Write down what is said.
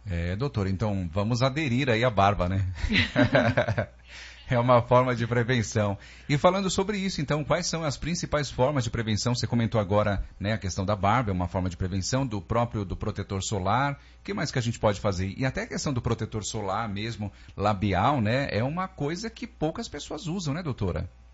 Doutor, então vamos aderir aí à barba, né? É uma forma de prevenção. E falando sobre isso, então, quais são as principais formas de prevenção? Você comentou agora, né, a questão da barba, é uma forma de prevenção, do protetor solar. O que mais que a gente pode fazer? E até a questão do protetor solar mesmo, labial, né? É uma coisa que poucas pessoas usam, né, doutora?